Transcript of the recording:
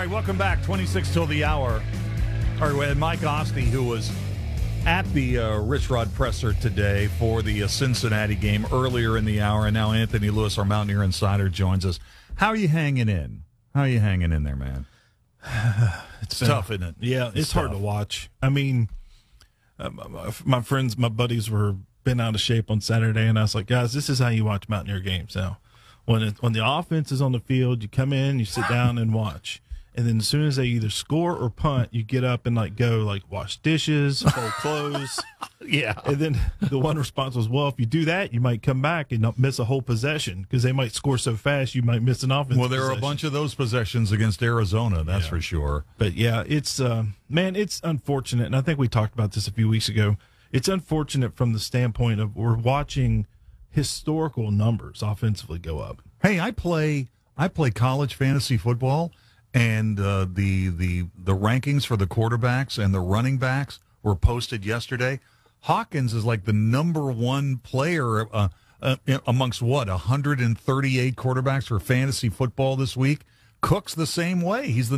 right, welcome back. 26 till the hour. All right, we had Mike Ostie, who was at the Rich Rod Presser today for the Cincinnati game earlier in the hour, and now Anthony Lewis, our Mountaineer Insider, joins us. How are you hanging in? How are you hanging in there, man? It's tough, isn't it? Yeah, it's hard to watch. I mean, my friends, my buddies were been out of shape on Saturday, and I was like, guys, this is how you watch Mountaineer games now. When the offense is on the field, you come in, you sit down and watch. And then as soon as they either score or punt, you get up and go wash dishes, fold clothes. Yeah. And then the one response was, well, if you do that, you might come back and not miss a whole possession because they might score so fast you might miss an offense. Well, there are a bunch of those possessions against Arizona, that's for sure. But, yeah, it's it's unfortunate. And I think we talked about this a few weeks ago. It's unfortunate from the standpoint of we're watching historical numbers offensively go up. Hey, I play college fantasy football. And the rankings for the quarterbacks and the running backs were posted yesterday. Hawkins is like the number one player amongst 138 quarterbacks for fantasy football this week. Cook's the same way. He's the